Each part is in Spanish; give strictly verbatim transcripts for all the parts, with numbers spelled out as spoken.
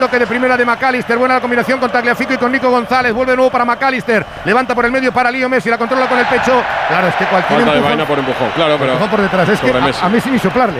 Toque de primera de McAllister, buena la combinación con Tagliafico y con Nico González, vuelve de nuevo para McAllister, levanta por el medio para Leo Messi, la controla con el pecho, claro, es que cualquier falta empujón, de vaina por empujón, claro, pero empujón por detrás, es que a, a Messi ni soplarle.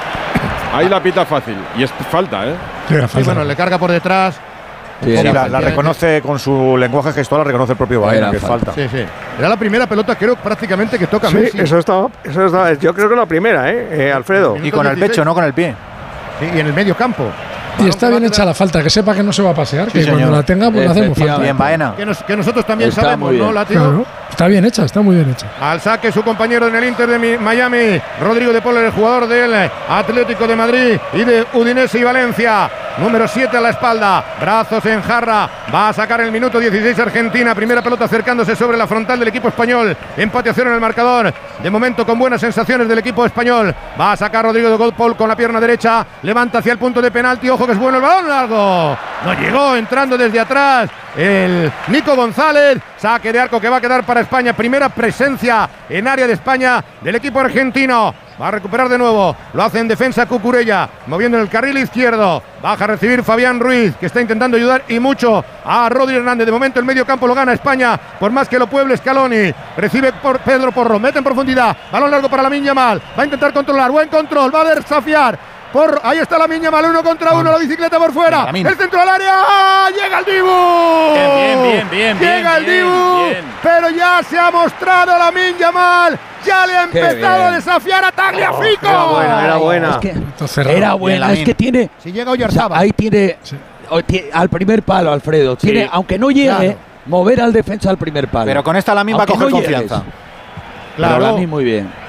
Ahí la pita fácil, y es falta, ¿eh? Sí, falta. Y bueno, le carga por detrás. Sí, sí, la, la reconoce con su lenguaje gestual, la reconoce el propio Baena, que falta. Sí, sí. Era la primera pelota, creo, prácticamente que toca sí, Messi. Eso está, eso está, yo creo que la primera, ¿eh, eh Alfredo? Y con el pecho, no con el pie. Sí, y en el medio campo. Y está bien hecha la falta, que sepa que no se va a pasear, sí, que señor. Cuando la tenga, pues la hacemos falta. Bien, Baena. Que, nos, que nosotros también está sabemos, ¿no, Látigo? Claro, está bien hecha, está muy bien hecha. Al saque su compañero en el Inter de Miami, Rodrigo de Paul, el jugador del Atlético de Madrid y de Udinese y Valencia. Número siete a la espalda, brazos en jarra, va a sacar el minuto dieciséis Argentina, primera pelota acercándose sobre la frontal del equipo español, empate a cero en el marcador, de momento con buenas sensaciones del equipo español, va a sacar Rodrigo de Paul con la pierna derecha, levanta hacia el punto de penalti, ojo que es bueno el balón largo, no llegó, entrando desde atrás el Nico González, saque de arco que va a quedar para España, primera presencia en área de España del equipo argentino. Va a recuperar de nuevo, lo hace en defensa Cucurella, moviendo en el carril izquierdo, baja a recibir Fabián Ruiz, que está intentando ayudar y mucho a Rodri Hernández. De momento el medio campo lo gana España, por más que lo pueble Scaloni, recibe por Pedro Porro, mete en profundidad, balón largo para Lamine Yamal, va a intentar controlar, buen control, va a desafiar. Por, ahí está Lamine Yamal, uno contra uno, la bicicleta por fuera, el centro al área, ¡ah! ¡Llega el Dibu! Bien, bien, bien, bien. Llega bien, el Dibu, bien. pero ya se ha mostrado Lamine Yamal, ya le ha empezado a desafiar a Tagliafico. Oh, era buena, era buena. Es que era buena, es que tiene… Si llega Oyarzabal. O sea, ahí tiene, sí. Al primer palo, Alfredo, sí. Tiene, aunque no llegue, claro, mover al defensa al primer palo. Pero con esta Lamine va a coger no confianza. Llegues. Claro. Pero Lamine muy bien.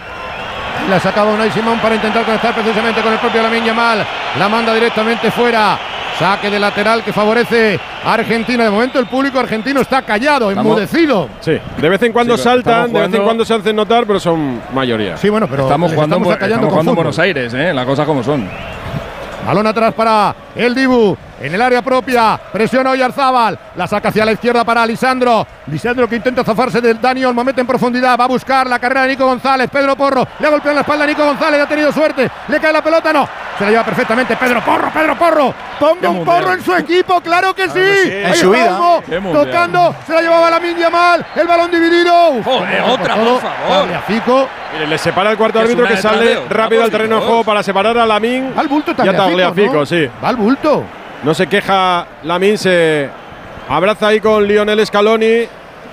La sacaba Unai Simón para intentar conectar precisamente con el propio Lamine Yamal. La manda directamente fuera. Saque de lateral que favorece a Argentina. De momento el público argentino está callado, estamos, enmudecido. Sí, de vez en cuando sí, saltan, jugando, de vez en cuando se hacen notar, pero son mayoría. Sí, bueno, pero estamos jugando, estamos en, estamos jugando en Buenos Aires, ¿eh? Las cosas como son. Balón atrás para el Dibu, en el área propia, presiona Oyarzabal, la saca hacia la izquierda para Lisandro, Lisandro que intenta zafarse del Dani Olmo, mete en profundidad, va a buscar la carrera de Nico González, Pedro Porro, le ha golpeado en la espalda a Nico González, ha tenido suerte, le cae la pelota, no, se la lleva perfectamente Pedro Porro, Pedro Porro, ponga un porro en su equipo, claro que sí, claro que sí. En su vida, Olmo, tocando, se la llevaba Lamine Yamal, el balón dividido, joder, otra, por favor. Tagliafico. Mire, le separa el cuarto árbitro que sale rápido al terreno de juego para separar a Lamine al bulto y a Tagliafico, ¿no? Sí. Va al bulto. No se queja Lamine, se abraza ahí con Lionel Scaloni.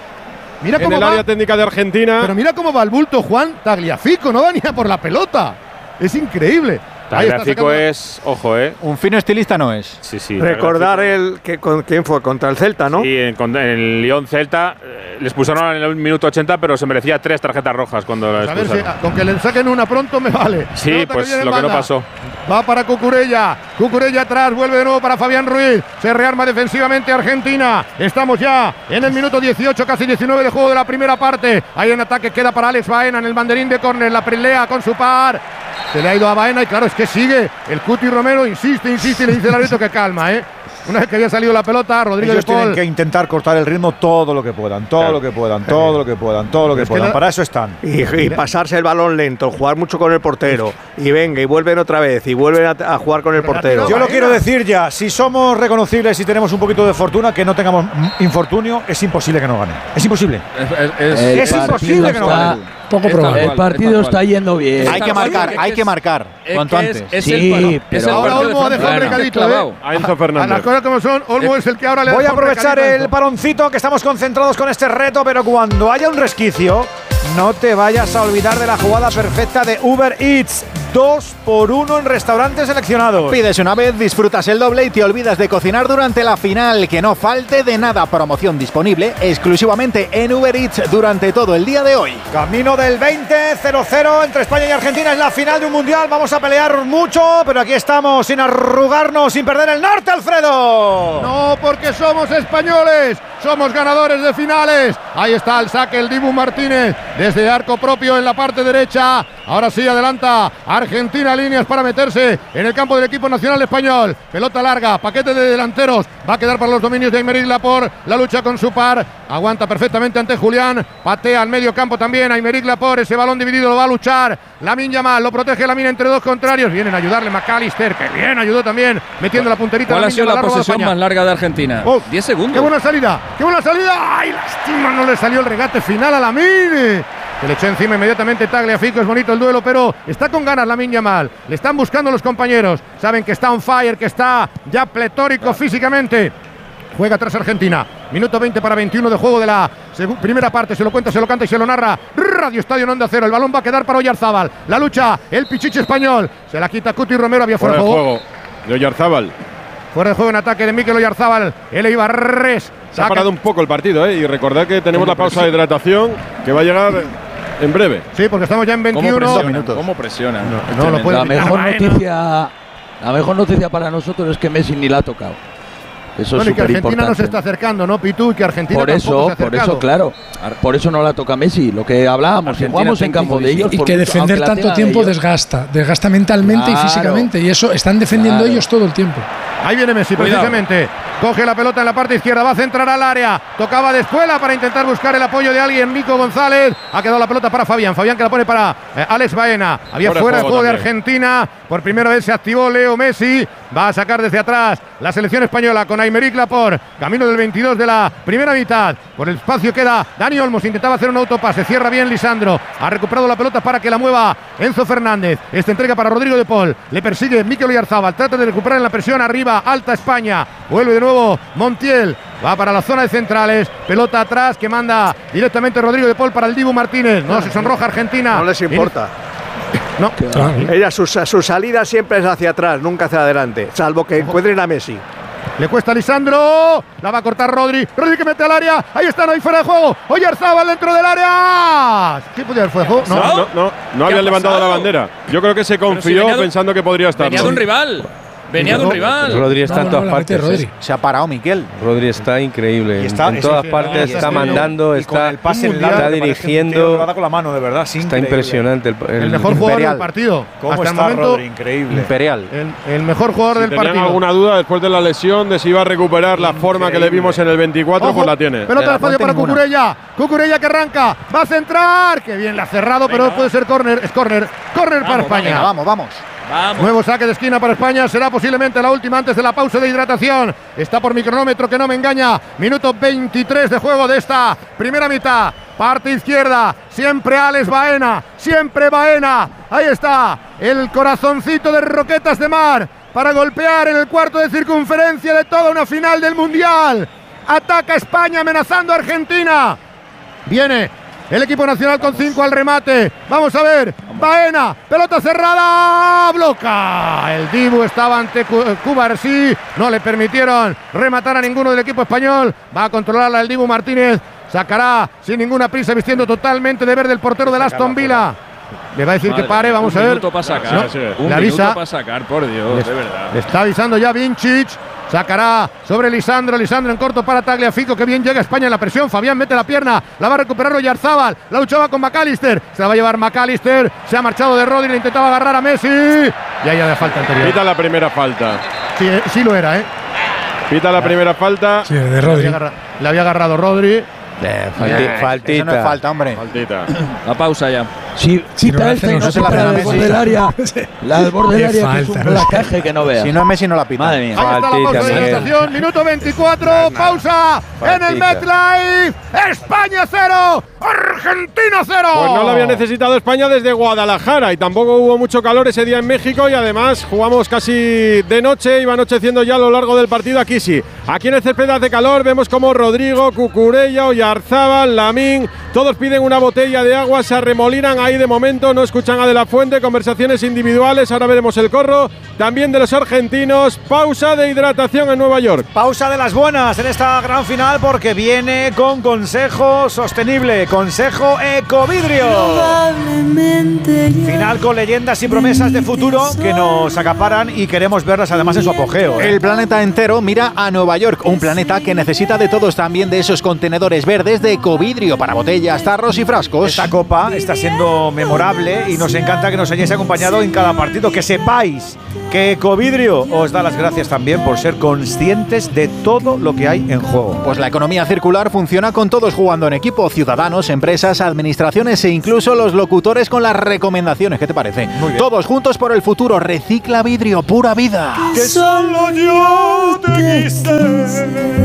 Mira en cómo el va, área técnica de Argentina. Pero mira cómo va el bulto Juan Tagliafico, no va ni a por la pelota. Es increíble. Tagliafico es, ojo, eh. Un fino estilista no es. Sí, sí. Recordar el que con quién fue contra el Celta, ¿no? Sí, en, en el Lyon Celta eh, les expulsaron en el minuto ochenta, pero se merecía tres tarjetas rojas cuando lo expulsaron. A ver si, con que le saquen una pronto me vale. Sí, pelota pues que lo que no pasó. Va para Cucurella, Cucurella atrás, vuelve de nuevo para Fabián Ruiz, se rearma defensivamente Argentina, estamos ya en el minuto dieciocho, casi diecinueve de juego de la primera parte, hay un ataque, queda para Alex Baena en el banderín de córner, la pelea con su par, se le ha ido a Baena y claro, es que sigue, el Cuti Romero insiste, insiste y le dice el árbitro que calma, ¿eh? Una vez que había salido la pelota, Rodrigo Ellos de Paul. tienen que intentar cortar el ritmo todo lo que puedan, todo claro. lo que puedan, todo lo que puedan, todo lo que puedan. Que Para eso están. Y, y pasarse el balón lento, jugar mucho con el portero. Y venga, y vuelven otra vez, y vuelven a, a jugar con el portero. Yo lo quiero decir ya, si somos reconocibles y tenemos un poquito de fortuna, que no tengamos infortunio, es imposible que nos gane. Es imposible. Es, es, es imposible que nos gane. Poco probable. El partido está yendo bien. Hay que marcar, hay que marcar. Cuanto antes. Es sí, pero ahora Olmo ha dejado un recadito, ¿eh? A Enzo Fernández. A las cosas como son, Olmo es el que ahora le da. Voy a aprovechar el baloncito, que estamos concentrados con este reto, pero cuando haya un resquicio, no te vayas a olvidar de la jugada perfecta de Uber Eats. Dos por uno en restaurantes seleccionados. Pides una vez, disfrutas el doble y te olvidas de cocinar durante la final. Que no falte de nada. Promoción disponible exclusivamente en Uber Eats durante todo el día de hoy. Camino del veinte, cero cero entre España y Argentina. Es la final de un mundial. Vamos a pelear mucho, pero aquí estamos sin arrugarnos, sin perder el norte, Alfredo. No, porque somos españoles. Somos ganadores de finales. Ahí está el saque, el Dibu Martínez desde arco propio en la parte derecha. Ahora sí, adelanta Argentina, líneas para meterse en el campo del equipo nacional español. Pelota larga, paquete de delanteros. Va a quedar para los dominios de Aymeric Laporte. La lucha con su par. Aguanta perfectamente ante Julián. Patea al medio campo también Aymeric Laporte. Ese balón dividido lo va a luchar Lamine Yamal. Lo protege Lamine entre dos contrarios. Vienen a ayudarle McAllister, que bien ayudó también, metiendo la punterita. ¿Cuál ha sido la posesión más larga de Argentina? Oh, diez segundos. ¡Qué buena salida! ¡Qué buena salida! ¡Ay, lástima! No le salió el regate final a Lamine. Se le echó encima inmediatamente Tagliafico. Es bonito el duelo, pero está con ganas Lamine Yamal. Le están buscando los compañeros. Saben que está on fire, que está ya pletórico físicamente. Juega tras Argentina. Minuto veinte para veintiuno de juego de la primera parte. Se lo cuenta, se lo canta y se lo narra Radio Estadio en Onda Cero. El balón va a quedar para Oyarzábal. La lucha, el pichichi español. Se la quita Cuti Romero. Había fuera de juego. juego de Oyarzábal. Fuera de juego en ataque de Mikel Oyarzábal. El Ibarres. Se ha parado un poco el partido, ¿eh? Y recordad que tenemos la pausa de hidratación que va a llegar en breve. Sí, porque estamos ya en veintiuno ¿Cómo minutos. ¿Cómo presiona? No, no lo puede la mejor noticia, la mejor noticia para nosotros es que Messi ni la ha tocado. Eso bueno, es y que Argentina importante. no se está acercando, ¿no, Pitu? Y que Argentina por eso, se ha por eso, claro. Por eso no la toca Messi. Lo que hablábamos, si jugamos en campo de ellos. Y que defender tanto tiempo desgasta, desgasta mentalmente claro. y físicamente. Y eso están defendiendo claro. ellos todo el tiempo. Ahí viene Messi, Cuidado. precisamente. Coge la pelota en la parte izquierda, va a centrar al área. Tocaba de espuela para intentar buscar el apoyo de alguien. Nico González. Ha quedado la pelota para Fabián. Fabián que la pone para eh, Alex Baena. Había fuera, fuera de juego, juego de Argentina. Por primera vez se activó Leo Messi. Va a sacar desde atrás la selección española con Aymeric Laporte. Camino del veintidós de la primera mitad. Por el espacio queda Dani Olmos. Intentaba hacer un autopase. Cierra bien Lisandro. Ha recuperado la pelota para que la mueva Enzo Fernández. Esta entrega para Rodrigo de Paul. Le persigue Mikel Oyarzábal. Trata de recuperar en la presión arriba. Alta España. Vuelve de nuevo Montiel. Va para la zona de centrales. Pelota atrás que manda directamente Rodrigo de Paul para el Dibu Martínez. No se sonroja Argentina. No les importa. No, claro. Ella, su, su salida siempre es hacia atrás, nunca hacia adelante, salvo que encuentren a Messi. Le cuesta a Lisandro. La va a cortar Rodri. Rodri que mete al área. Ahí están, ahí fuera de juego. Oyarzábal dentro del área. ¿Qué podía haber fuera de juego? No, no, no, no habían levantado la bandera. Yo creo que se confió si pensando que podría estar. Venía de un rival. Venía de un rival. Rodri está no, en todas no, partes. Rodri. Se ha parado Miquel. Rodri está increíble. Está, en todas partes está, está mandando, está, está dirigiendo. Lo da con la mano, de verdad. Está impresionante. El, el, el mejor jugador del partido. ¿Cómo Hasta está el momento, Rodri? Increíble. Imperial. El, el mejor jugador si del partido. ¿Tenían alguna duda después de la lesión de si iba a recuperar la forma increíble. que le vimos en el veinticuatro? Ojo, pues la tiene. Pelota de espacio para ninguna. Cucurella. Cucurella que arranca. Va a centrar. Que bien la ha cerrado, venga, pero puede ser córner. Es córner. Córner para España. Venga, vamos, vamos. Vamos. Nuevo saque de esquina para España. Será posiblemente la última antes de la pausa de hidratación. Está por mi cronómetro que no me engaña. Minuto veintitrés de juego de esta primera mitad. Parte izquierda. Siempre Alex Baena. Siempre Baena. Ahí está. El corazoncito de Roquetas de Mar. Para golpear en el cuarto de circunferencia de toda una final del Mundial. Ataca España amenazando a Argentina. Viene el equipo nacional con cinco al remate. Vamos a ver. Baena. Pelota cerrada. Bloca. El Dibu estaba ante Cubarsí. No le permitieron rematar a ninguno del equipo español. Va a controlarla el Dibu Martínez. Sacará sin ninguna prisa, vistiendo totalmente de verde el portero del Aston Villa. Le va a decir Madre que pare. Vamos a ver. Un minuto para sacar. No, sí. Un le avisa. minuto para sacar, por Dios. Le, de verdad. le está avisando ya Vincic. Sacará sobre Lisandro. Lisandro en corto para Tagliafico. Que bien llega España en la presión. Fabián mete la pierna. La va a recuperar Oyarzábal. La luchaba con McAllister. Se la va a llevar McAllister. Se ha marchado de Rodri. Le intentaba agarrar a Messi. Y ahí había falta anterior. Pita la primera falta. Sí, sí lo era, ¿eh? Pita la primera falta. Sí, de Rodri. Le había agarrado, le había agarrado Rodri. Eh, falti, eh, faltita. Eso no es falta, hombre. Faltita. La pausa ya. Si Si quita no esta y no no se se la para pega del borde Messi. del área. La del borde del Qué área que es falta, un no sé. placaje que no vea. Si no es Messi, no la pita. Madre mía. Ahí está la pausa Faltita, de Miguel. hidratación. Minuto veinticuatro. Pausa en el MetLife. España cero. Argentina cero. Pues no lo había necesitado España desde Guadalajara y tampoco hubo mucho calor ese día en México y además jugamos casi de noche, iba anocheciendo ya a lo largo del partido. Aquí sí, aquí en el césped hace calor, vemos como Rodrigo, Cucurella, Oyarzábal, Lamine, todos piden una botella de agua, se arremolinan ahí de momento, no escuchan a De La Fuente, conversaciones individuales, ahora veremos el corro también de los argentinos. Pausa de hidratación en Nueva York. Pausa de las buenas en esta gran final porque viene con consejo sostenible. Consejo Ecovidrio. Final con leyendas y promesas de futuro que nos acaparan y queremos verlas además en su apogeo. ¿eh? El planeta entero mira a Nueva York, un planeta que necesita de todos, también de esos contenedores verdes de Ecovidrio para botellas, tarros y frascos. Esta copa está siendo memorable y nos encanta que nos hayáis acompañado en cada partido. Que sepáis que Ecovidrio os da las gracias también por ser conscientes de todo lo que hay en juego. Pues la economía circular funciona con todos jugando en equipo, ciudadanos, empresas, administraciones e incluso los locutores con las recomendaciones. ¿Qué te parece? Todos juntos por el futuro. Recicla vidrio, pura vida. Que solo yo te quise.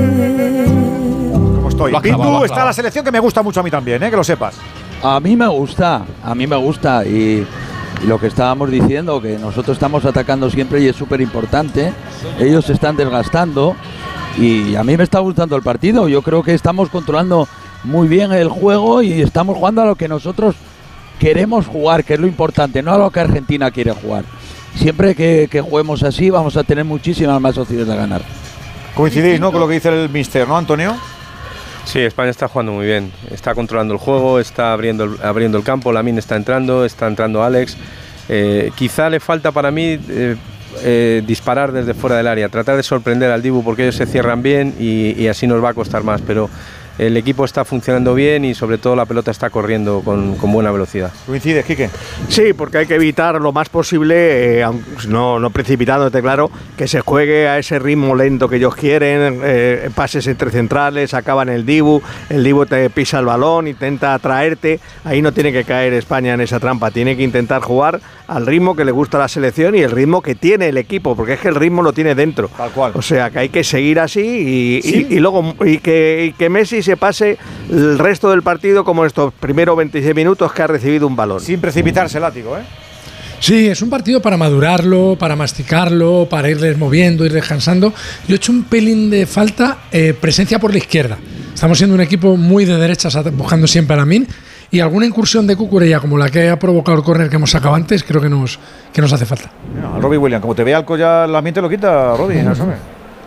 ¿Cómo estoy? Pitu, está la selección que me gusta mucho a mí también, ¿eh? Que lo sepas. A mí me gusta, a mí me gusta y, y lo que estábamos diciendo, que nosotros estamos atacando siempre y es súper importante. Ellos se están desgastando y a mí me está gustando el partido. Yo creo que estamos controlando muy bien el juego y estamos jugando a lo que nosotros queremos jugar, que es lo importante, no a lo que Argentina quiere jugar. Siempre que, que juguemos así vamos a tener muchísimas más opciones de ganar. Coincidís, ¿no?, con lo que dice el míster, ¿no, Antonio? Sí, España está jugando muy bien, está controlando el juego, está abriendo el, abriendo el campo, Lamine está entrando, está entrando Alex. Eh, quizá le falta para mí eh, eh, disparar desde fuera del área, tratar de sorprender al Dibu porque ellos se cierran bien y, y así nos va a costar más, pero el equipo está funcionando bien y sobre todo la pelota está corriendo con, con buena velocidad. ¿Coincides, Quique? Sí, porque hay que evitar lo más posible, eh, no, no precipitándote, claro, que se juegue a ese ritmo lento que ellos quieren, eh, pases entre centrales, acaban el Dibu, el Dibu te pisa el balón, intenta atraerte, ahí no tiene que caer España en esa trampa, tiene que intentar jugar al ritmo que le gusta a la selección y el ritmo que tiene el equipo, porque es que el ritmo lo tiene dentro. Tal cual. O sea, que hay que seguir así y, ¿Sí? y, y luego y que, y que Messi se pase el resto del partido como estos primeros veintiséis minutos que ha recibido un balón. Sin precipitarse, látigo, ¿eh? Sí, es un partido para madurarlo, para masticarlo, para irles moviendo, ir descansando. Yo he hecho un pelín de falta eh, presencia por la izquierda. Estamos siendo un equipo muy de derechas, buscando siempre a Lamine. Y alguna incursión de Cucurella, como la que ha provocado el córner que hemos sacado antes, creo que nos, que nos hace falta. No, Robbie Williams, como te vea el collar, la mente lo quita, Robbie, ¿no sabes?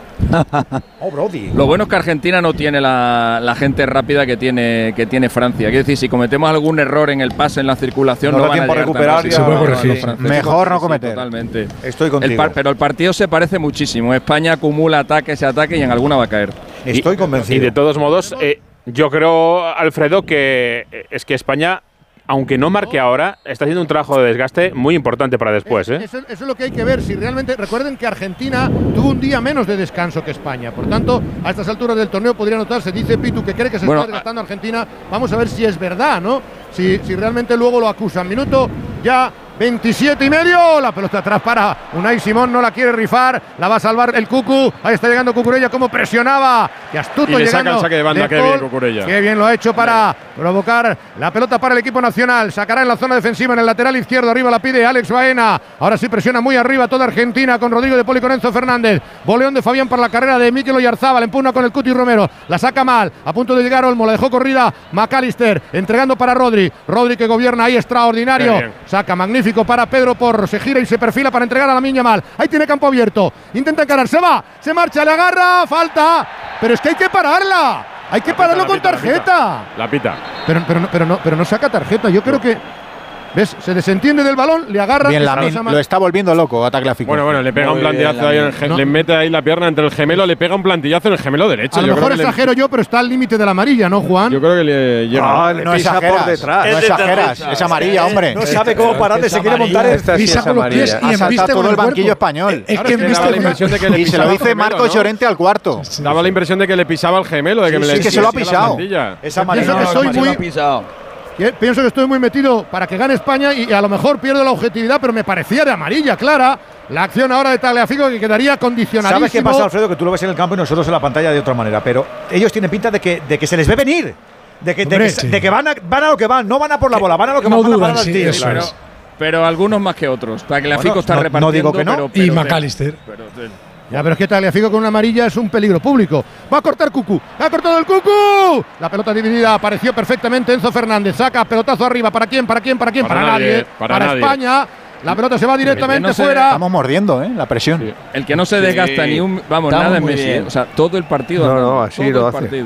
Oh, Brody. Lo bueno es que Argentina no tiene la, la gente rápida que tiene que tiene Francia. Quiero decir, si cometemos algún error en el pase, en la circulación, no, no da van tiempo a a recuperar. tan Se puede corregir. Mejor no cometer. Sí, totalmente. Estoy contigo. El par, pero el partido se parece muchísimo. España acumula ataque, ese ataque y en alguna va a caer. Estoy y, convencido. Y de todos modos, eh, yo creo, Alfredo, que eh, es que España, aunque no marque ahora, está haciendo un trabajo de desgaste muy importante para después. ¿eh? Eso, eso es lo que hay que ver. Si realmente, recuerden que Argentina tuvo un día menos de descanso que España. Por tanto, a estas alturas del torneo podría notarse. Dice Pitu que cree que se bueno, está desgastando Argentina. Vamos a ver si es verdad, ¿no? Si, si realmente luego lo acusan. Minuto ya veintisiete y medio. La pelota atrás para Unai Simón. No la quiere rifar. La va a salvar el Cucu. Ahí está llegando Cucurella. Como presionaba. Qué astuto y le llegando. saca el saque de banda. De Qué bien, Cucurella. Qué bien lo ha hecho para provocar la pelota para el equipo nacional. Sacará en la zona defensiva, en el lateral izquierdo. Arriba la pide Alex Baena. Ahora sí presiona muy arriba toda Argentina con Rodrigo de Pol y con Enzo Fernández. Boleón de Fabián para la carrera de Mikel Oyarzabal. Empuna con el Cuti Romero. La saca mal. A punto de llegar Olmo. La dejó corrida McAllister. Entregando para Rodri. Rodri que gobierna ahí extraordinario. Saca magnífico para Pedro Porro. Se gira y se perfila para entregar a Lamine Yamal. Ahí tiene campo abierto. Intenta encarar. Se va. Se marcha. Le agarra. Falta. Pero es que hay que pararla. Hay que la pararlo pita, con la pita, tarjeta. La pita. Pero, pero, no, pero, no, pero no saca tarjeta. Yo creo que. ¿Ves? Se desentiende del balón, le agarra. Bien, Lamine lo está volviendo loco, ataque gráfico. Bueno, bueno, le pega un plantillazo ahí en el gemelo, no. Le mete ahí la pierna entre el gemelo, le pega un plantillazo en el gemelo derecho. A lo yo mejor creo exagero le... yo, pero está al límite de la amarilla, ¿no, Juan? Yo creo que le llega. Ah, le no pisa por detrás. No exageras, es amarilla, hombre. No sabe cómo pararle, se quiere montar. Pisa con los pies y embiste todo el banquillo español. Es que daba la impresión de que le y se lo dice Marcos Llorente al cuarto. Daba la impresión de que le pisaba el gemelo, de que me le. Sí, que se lo ha pisado. Es amarilla. Soy muy Pienso que estoy muy metido para que gane España y a lo mejor pierdo la objetividad, pero me parecía de amarilla, clara. La acción ahora de Tagliafico que quedaría condicionadísimo. ¿Sabes qué pasa, Alfredo? Que tú lo ves en el campo y nosotros en la pantalla de otra manera, pero ellos tienen pinta de que, de que se les ve venir. De que, Hombre, de que, sí. de que van, a, van a lo que van, no van a por la bola, van a lo que no van, dudan, van a parar sí, al tío. Eso claro. es. Pero algunos más que otros. Tagliafico bueno, está no, repartiendo. No digo que no. Pero, pero y McAllister. Pero, pero, Ya, pero es que Tagliafico con una amarilla es un peligro público. Va a cortar Cucu. ¡Ha cortado el Cucu! La pelota dividida. Apareció perfectamente Enzo Fernández. Saca pelotazo arriba. ¿Para quién? ¿Para quién? ¿Para quién? Para, para nadie. nadie. Para, para nadie. España. La pelota se va directamente no se fuera. Estamos mordiendo, ¿eh? La presión. Sí. El que no se desgasta sí. ni un. Vamos, Estamos nada en Messi. ¿eh? O sea, todo el partido. No, no, así todo lo el hace. Partido.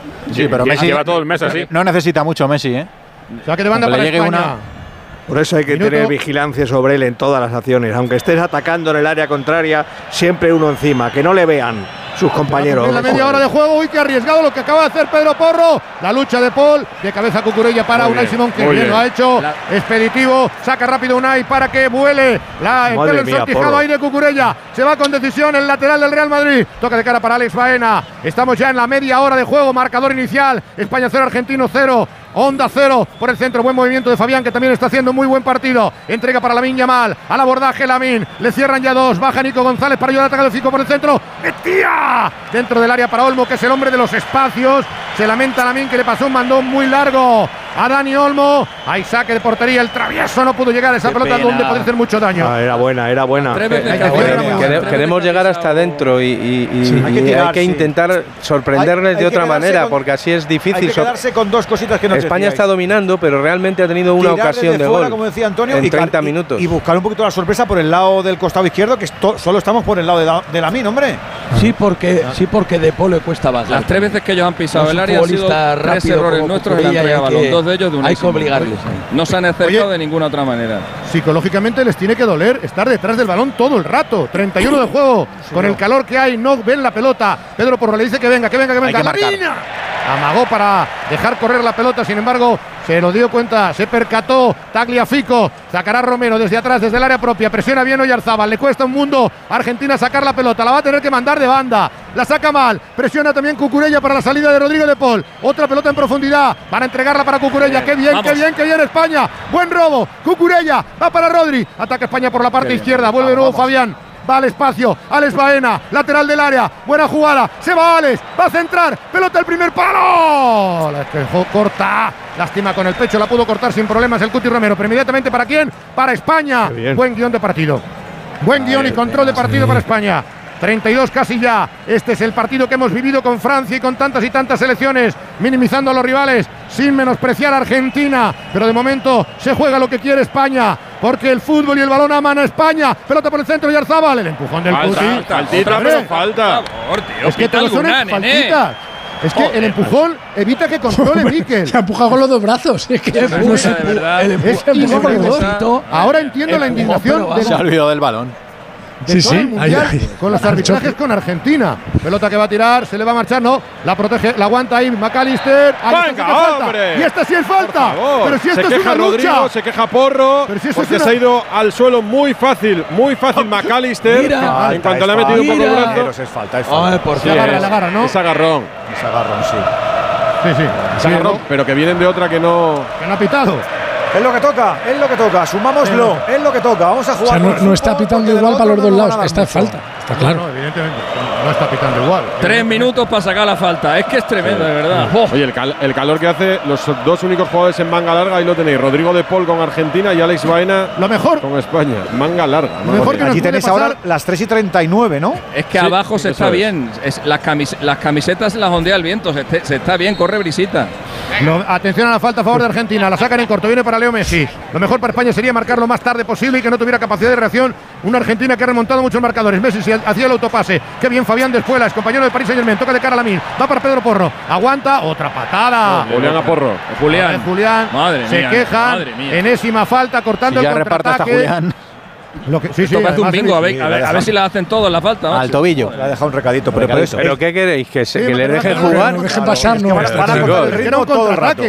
Sí, pero Messi lleva todo el mes así. No necesita mucho Messi, ¿eh? Saque de banda para España. Una... Por eso hay que Minuto. tener vigilancia sobre él en todas las acciones. Aunque estés atacando en el área contraria, siempre uno encima, que no le vean sus compañeros. En la media hora de juego, uy, qué arriesgado lo que acaba de hacer Pedro Porro. La lucha de Paul, de cabeza Cucurella para muy Unai bien, Simón, que bien, bien lo ha hecho. La... Expeditivo, saca rápido Unai para que vuele. La, el pelo ensortijado ahí de Cucurella. Se va con decisión el lateral del Real Madrid. Toca de cara para Alex Baena. Estamos ya en la media hora de juego, marcador inicial. España cero, Argentino cero. Onda cero por el centro, buen movimiento de Fabián, que también está haciendo muy buen partido. Entrega para Lamine Yamal, al abordaje Lamine, le cierran ya dos, baja Nico González para ayudar a atacar el Fico por el centro. ¡Metía! Dentro del área para Olmo, que es el hombre de los espacios. Se lamenta Lamine, que le pasó un mandón muy largo a Dani Olmo. Hay saque de portería, el travieso no pudo llegar a esa Qué pelota pena. donde puede hacer mucho daño. Ah, era buena, era buena. Que, que, queremos llegar hasta adentro y, y, y, sí, hay, que tirar, y hay que intentar sí. sorprenderles hay, hay de otra manera, con, porque así es difícil. Hay que quedarse con dos cositas que no España está dominando, pero realmente ha tenido una tirar ocasión de fuera, gol, como decía Antonio, en y treinta minutos. Y, y buscar un poquito la sorpresa por el lado del costado izquierdo, que esto, solo estamos por el lado de, la, de Lamine, hombre. Sí, porque sí porque De Paul le cuesta bajar. Las tres veces que ellos han pisado no el área han sido tres errores nuestros en la entrega de balón, dos de ellos de un Hay que obligarles. No se han acercado Oye, de ninguna otra manera. Psicológicamente les tiene que doler estar detrás del balón todo el rato. treinta y uno de juego, sí, con no. el calor que hay, no ven la pelota. Pedro Porro le dice que venga, que venga, que venga. Que Amagó para dejar correr la pelota, sin embargo, se lo dio cuenta, se percató Tagliafico, sacará Romero desde atrás, desde el área propia, presiona bien Oyarzábal, le cuesta un mundo a Argentina sacar la pelota, la va a tener que mandar de banda, la saca mal, presiona también Cucurella para la salida de Rodrigo de Paul, otra pelota en profundidad, van a entregarla para Cucurella, qué bien, qué bien, qué bien España, buen robo, Cucurella, va para Rodri, ataca España por la parte izquierda, vuelve de nuevo Fabián. Va al espacio, Alex Baena, lateral del área, buena jugada, se va Alex, va a centrar, pelota al primer palo, la dejó corta, lástima con el pecho, la pudo cortar sin problemas el Cuti Romero, pero inmediatamente ¿para quién? Para España, buen guión de partido, buen guión y control de partido para España. treinta y dos casi ya, este es el partido que hemos vivido con Francia y con tantas y tantas selecciones, minimizando a los rivales, sin menospreciar a Argentina, pero de momento se juega lo que quiere España, porque el fútbol y el balón aman a España, pelota por el centro y Oyarzábal, el empujón del Cuti. Faltita, pero falta. Por tío, es que todos son faltitas. Es que el empujón evita que controle Mikel. Se ha empujado con los dos brazos. Es que es no se de verdad. El empujón. Ahora entiendo la indignación. Se ha olvidado del balón. De sí, todo sí. el mundial, ay, ay. con los arbitrajes con Argentina. Pelota que va a tirar, se le va a marchar, no. La protege, la aguanta ahí McAllister. ¡Venga, hombre! Y esta sí es falta. Pero si esto se es queja una Rodrigo, lucha. se queja Porro. Pero si eso porque es una... se ha ido al suelo muy fácil, muy fácil McAllister. Mira, en cuanto le ha metido mira. un poco el brazo. Pero es falta, es falta. Ay, por sí, la agarra, la agarra, ¿no? Es agarrón. Es agarrón, sí. Sí, sí. Es agarrón, pero que vienen de otra que no. Que no ha pitado. Es lo que toca, es lo que toca, sumámoslo, es lo que toca, vamos a jugar. O sea, no, no está pitando igual para los dos lados, esta es falta, está claro. No, no, evidentemente, no está pitando igual. Tres minutos para sacar la falta, es que es tremendo, de verdad. Oh. Oye, el, cal el calor que hace, los dos únicos jugadores en manga larga, ahí lo tenéis, Rodrigo de Paul con Argentina y Alex Baena lo mejor. con España, manga larga. Lo mejor que Allí tenéis ahora las tres y treinta y nueve, ¿no? Es que sí, abajo se está bien, es, las, camis las camisetas las ondea el viento, se, se está bien, corre brisita. No, atención a la falta a favor de Argentina, la sacan en corto, viene para Leo Messi. Lo mejor para España sería marcar lo más tarde posible y que no tuviera capacidad de reacción. Una Argentina que ha remontado muchos marcadores. Messi si hacía el autopase. Qué bien Fabián después, es compañero de Paris Saint-Germain. Toca de cara a Lamine. Va para Pedro Porro. Aguanta. Otra patada. No, Julián a Porro. Julián. Vale, Julián. Madre se mía, quejan. madre mía. Enésima falta, cortando si el contraataque. Lo que, sí, sí, parece un bingo, a ver, a, ver, a ver si la hacen todos la falta. Al macho. Tobillo. Le ha dejado un recadito, pero, pero, eso, ¿pero qué queréis? ¿Que, se, sí, que le dejen jugar? No dejen pasar, no. Van a cortar el ritmo todo el rato.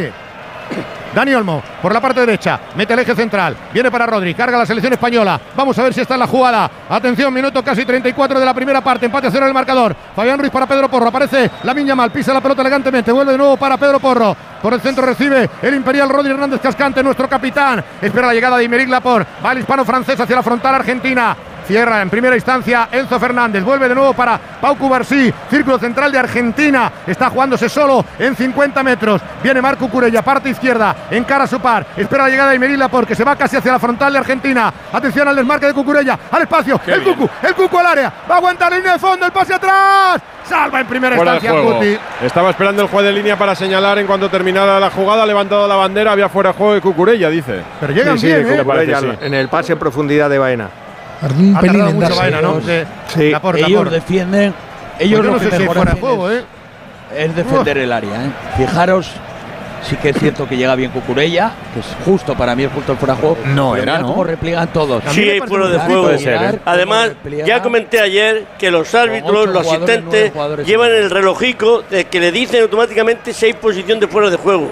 Dani Olmo, por la parte derecha, mete el eje central, viene para Rodri, carga la selección española, vamos a ver si está en la jugada, atención, minuto casi treinta y cuatro de la primera parte, empate a cero en el marcador, Fabián Ruiz para Pedro Porro, aparece Lamine Yamal, pisa la pelota elegantemente, vuelve de nuevo para Pedro Porro, por el centro recibe el imperial Rodri Hernández Cascante, nuestro capitán, espera la llegada de Aymeric Laporte, va el hispano-francés hacia la frontal argentina, cierra en primera instancia Enzo Fernández, vuelve de nuevo para Pau Cubarsí, círculo central de Argentina, está jugándose solo en cincuenta metros, viene Marco Cucurella, parte izquierda, encara a su par, espera la llegada de Aymeric Laporte, que se va casi hacia la frontal de Argentina, atención al desmarque de Cucurella, al espacio, Qué el bien. Cucu, el Cucu al área, va a aguantar línea de fondo, el pase atrás, salva en primera Fuera instancia Cuti. Estaba esperando el juez de línea para señalar en cuanto terminara la jugada, ha levantado la bandera, había fuera de juego de Cucurella, dice. Pero llegan sí, bien, sí, ¿eh? Parece, sí. En el pase en profundidad de Baena. Un pelín en darse, Baena, ¿no? Sí, Laporte, ellos Laporte. defienden. Ellos pues yo lo no que sé si mejor fuera hacen juego, es, ¿eh? es defender el área, ¿eh? Fijaros, sí que es cierto que llega bien Cucurella, que es justo, para mí es justo el fuera de juego. No pero era, mira ¿no? cómo repliegan todos. Sí, hay fuera de juego. Puede ser, ¿eh? Además, ya comenté ayer que los árbitros, los asistentes, llevan el relojico de que le dicen automáticamente si hay posición de fuera de juego.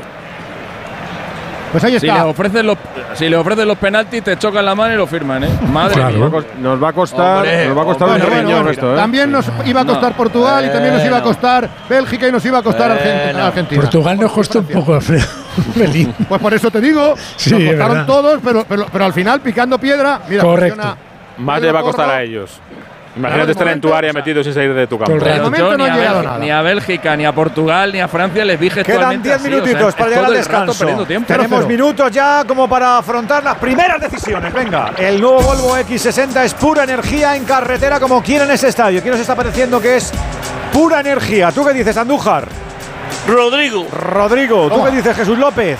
Pues ahí Si está. le ofrecen los, si le ofrecen los penaltis, te chocan la mano y lo firman, ¿eh? Madre Claro. mía. Nos va a costar, Hombre, nos va a costar Bueno, un bueno, riñón bueno. esto, ¿eh? También nos iba a costar No. Portugal y también nos iba a Bueno. costar Bélgica y nos iba a costar Argen- Bueno. Argentina. Portugal nos costó un poco, Alfredo. Pelín. Pues por eso te digo, Sí, nos es costaron verdad. todos, pero, pero, pero al final picando piedra. Mira, Correcto. presiona Más Pedro le va a costar Porro. a ellos. Claro, Imagínate de estar en tu momento, área o sea, metido sin salir de tu campo. todo el rato. De momento Yo no ni, ha a llegado Bélgica, nada. ni a Bélgica, ni a Portugal, ni a Francia les vi Quedan gestualmente diez así, o sea, minutitos es para llegar todo al el rato descanso. perdiendo tiempo. Tenemos cero. minutos ya como para afrontar las primeras decisiones. Venga, el nuevo Volvo equis sesenta es pura energía en carretera como quieren ese estadio. ¿Quién nos está pareciendo que es pura energía? ¿Tú qué dices, Andújar? Rodrigo. Rodrigo, ¿tú qué dices, Jesús López?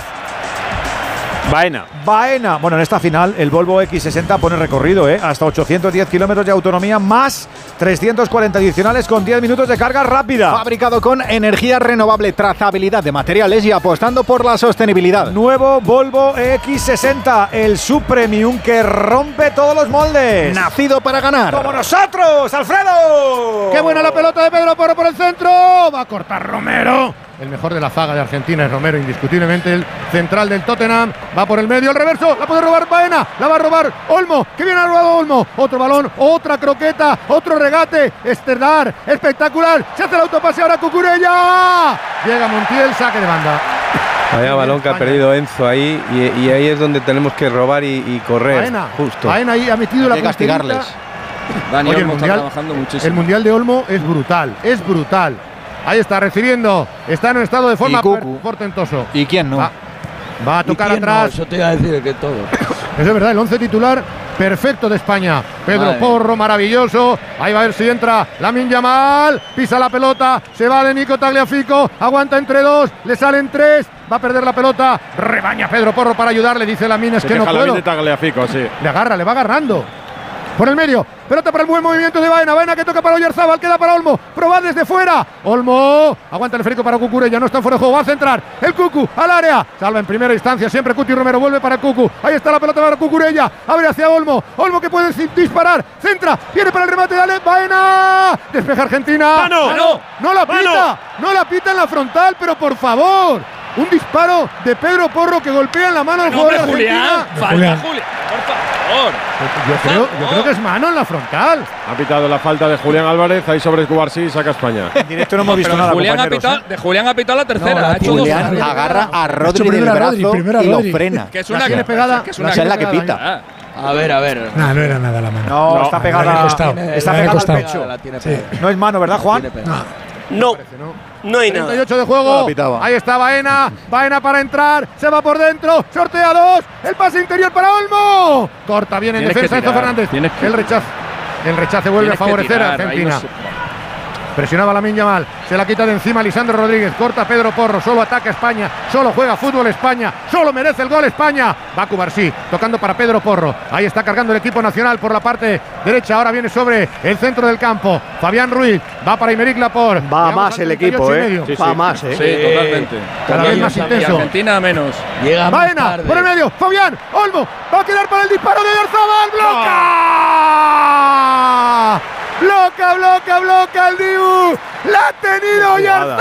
Baena. Baena. Bueno, en esta final el Volvo equis sesenta pone recorrido, ¿eh? Hasta ochocientos diez kilómetros de autonomía más trescientos cuarenta adicionales con diez minutos de carga rápida. Fabricado con energía renovable, trazabilidad de materiales y apostando por la sostenibilidad. Nuevo Volvo equis sesenta, el subpremium que rompe todos los moldes. Nacido para ganar. ¡Como nosotros, Alfredo! ¡Qué buena la pelota de Pedro Porro por el centro! Va a cortar Romero. El mejor de la zaga de Argentina es Romero, indiscutiblemente el central del Tottenham. Va por el medio, el reverso, la puede robar Baena, la va a robar Olmo. ¡Qué bien ha robado Olmo! Otro balón, otra croqueta, otro regate. Estelar, espectacular. Se hace el autopase ahora Cucurella. Llega Montiel, saque de banda. Vaya balón que ha perdido Enzo ahí y, y ahí es donde tenemos que robar y, y correr. Baena, Justo. Baena ahí ha metido la que castigarles. punterita. Dani Oye, el Olmo está mundial- trabajando muchísimo. El mundial de Olmo es brutal, es brutal. Ahí está recibiendo, está en un estado de forma Y Cucu. per- portentoso. ¿Y quién no? Va, va a ¿Y tocar quién no? atrás. Eso te iba a decir que todo. Eso es verdad, el once titular perfecto de España. Pedro Madre. Porro, maravilloso. Ahí va a ver si entra Lamine Yamal. Pisa la pelota, se va de Nico Tagliafico. Aguanta entre dos, le salen tres. Va a perder la pelota. Rebaña Pedro Porro para ayudarle. Dice Lamine, es Se que no queja la puedo. de Tagliafico, sí. Le agarra, le va agarrando. Por el medio, pelota para el buen movimiento de Baena. Baena que toca para Oyarzabal, queda para Olmo. Proba desde fuera. Olmo, aguanta el férico para Cucurella, no está fuera de juego. Va a centrar el Cucu al área. Salva en primera instancia, siempre Cuti Romero. Vuelve para Cucu. Ahí está la pelota para Cucurella. Abre hacia Olmo. Olmo que puede disparar. Centra, viene para el remate. Dale, Baena. Despeja Argentina. ¡Mano! ¡Mano! No la pita, ¡Mano! no la pita en la frontal, pero por favor. Un disparo de Pedro Porro que golpea en la mano al No, jugador hombre, de Argentina. Julián. Falta, Julián. Julián. Por favor. Yo creo, yo creo que es mano en la frontal. Ha pitado la falta de Julián Álvarez, ahí sobre Cubarsí y saca a España. En directo no hemos visto Pero nada, Julián ha compañeros, pitado, de Julián ha pitado la tercera. No, la ha hecho dos. Julián agarra a Rodri del primero a Rodri, brazo primero a y lo Rodri. frena. Que es La una tiene pegada, que es la una O sea, es la que tiene pita. pegada. Ah, A ver, a ver. Nah, no era nada la mano. No, No, está le pegada. ha costado. Está Le ha pegada al costado. pecho. La tiene Sí. pegada. No es mano, ¿verdad, Juan? Tiene pegada. No, no hay treinta y nada. ocho de No juego. la pitaba. Ahí está Baena. Baena para entrar. Se va por dentro. Sortea dos. El pase interior para Olmo. Corta bien en Tienes que defensa Enzo tirar, Fernández. tienes que- El rechazo. El rechace vuelve a Tienes que favorecer a tirar, ahí Argentina. no se- Presionaba Lamine Yamal, se la quita de encima Lisandro Rodríguez, corta Pedro Porro, solo ataca España, solo juega fútbol España, solo merece el gol España. Va Cubarsí, tocando para Pedro Porro, ahí está cargando el equipo nacional por la parte derecha, ahora viene sobre el centro del campo. Fabián Ruiz, va para Aymeric Laporte. Va Llegamos más al el treinta y ocho equipo, y ¿eh? medio. Sí, Va sí. más, ¿eh? Sí, totalmente. Cada vez más Y intenso. Argentina menos. Llega más Baena, tarde. por el medio, Fabián, Olmo, va a quedar para el disparo de Oyarzabal, bloca. Bloca, bloca, bloca el Dibu. La ha tenido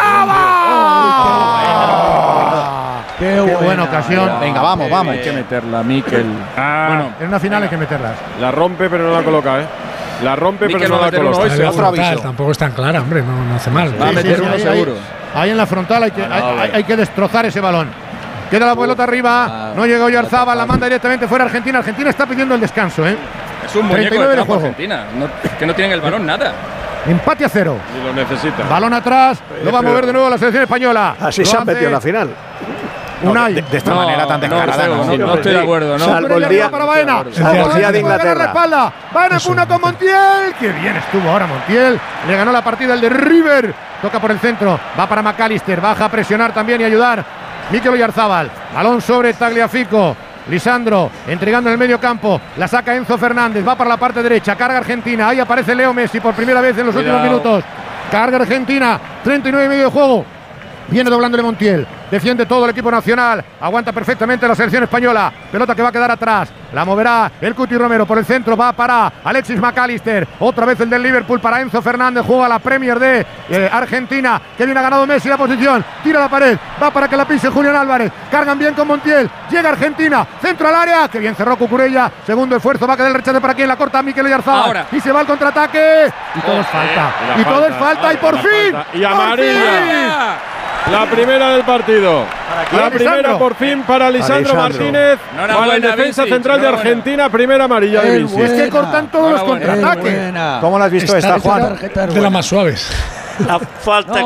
Oyarzabal. Qué, Qué buena ocasión. Venga, vamos, vamos. Hay que meterla, Mikel. Ah, Bueno, En una final hay que meterlas. la rompe pero no la coloca, ¿eh? La rompe Mikel pero no va a la meter uno coloca. hoy, La seguro. frontal aviso. tampoco es tan clara, hombre, no, no hace mal. Va a Sí, meter sí, uno ahí, seguro. Ahí, ahí en la frontal hay que, Ah, hay, no, hay- vale. hay que destrozar ese balón. Queda la pelota arriba, Ah, no llegó Oyarzabal, la fácil. manda directamente fuera Argentina. Argentina está pidiendo el descanso, ¿eh? Es un treinta y muñeco nueve de de trampa juego. Argentina. No, que no tienen el balón nada. Empate a cero. Y lo necesita. Balón atrás, lo va a mover de nuevo la selección española. Así Lo se han hace metido en la final. Unai. De, de esta No, manera tan no, descarada, no, ¿no? no, no estoy de acuerdo, ¿no? Salvo el Cucurella día- para Baena. salvo el día de Baena puede ganar la Inglaterra. espalda. Baena Eso, puna con Montiel. Qué bien estuvo ahora Montiel. Le ganó la partida el de River. Toca por el centro. Va para McAllister. Baja a presionar también y ayudar. Mikel Oyarzabal. Balón sobre Tagliafico. Lisandro entregando en el medio campo. La saca Enzo Fernández. Va para la parte derecha. Carga Argentina. Ahí aparece Leo Messi por primera vez en los Cuidado. últimos minutos. Carga Argentina, treinta y nueve y medio de juego. Viene doblándole Montiel. Defiende todo el equipo nacional. Aguanta perfectamente la selección española. Pelota que va a quedar atrás. La moverá el Cuti Romero. Por el centro va para Alexis McAllister. Otra vez el del Liverpool para Enzo Fernández. Juega la Premier de eh, Argentina. Que viene ha ganado Messi la posición. Tira la pared. Va para que la pise Julián Álvarez. Cargan bien con Montiel. Llega Argentina. Centro al área. Que bien cerró Cucurella. Segundo esfuerzo. Va a quedar el rechace para quien la corta. Mikel Oyarzabal. Y se va al contraataque. Y todo es falta. Y todo es falta. Y por fin. Y amarilla. La primera del partido. La primera por fin para Lisandro Martínez. Para el defensa central de Argentina. Primera amarilla de Vinci. Es que cortan todos los contraataques. ¿Cómo lo has visto esta, Juan? De las más suaves. La falta